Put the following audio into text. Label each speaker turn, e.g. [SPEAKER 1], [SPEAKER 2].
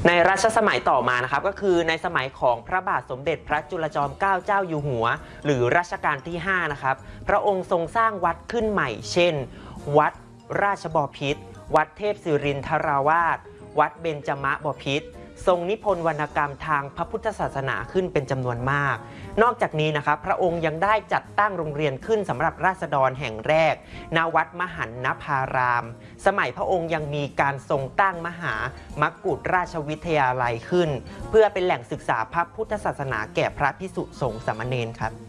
[SPEAKER 1] ในรัชสมัยต่อมานะครับก็คือในสมัยของพระบาทสมเด็จพระจุลจอมเกล้าเจ้าอยู่หัวหรือรัชกาลที่5นะครับพระองค์ทรงสร้างวัดขึ้นใหม่เช่นวัดราชบพิตรวัดเทพศิรินทราวาสวัดเบญจมบพิตรทรงนิพนธ์วรรณกรรมทางพระพุทธศาสนาขึ้นเป็นจำนวนมากนอกจากนี้นะครับพระองค์ยังได้จัดตั้งโรงเรียนขึ้นสำหรับราษฎรแห่งแรกณวัดมหันนภารามสมัยพระองค์ยังมีการทรงตั้งมหามกุฏราชวิทยาลัยขึ้นเพื่อเป็นแหล่งศึกษาพระพุทธศาสนาแก่พระภิกษุสงฆ์สามเณรครับ